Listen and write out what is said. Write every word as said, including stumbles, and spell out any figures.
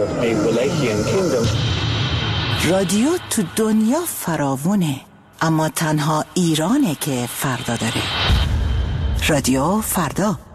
of a Wallachian kingdom. رادیو تو دنیا فراوونه، اما تنها ایرانه که فردا داره. رادیو فردا.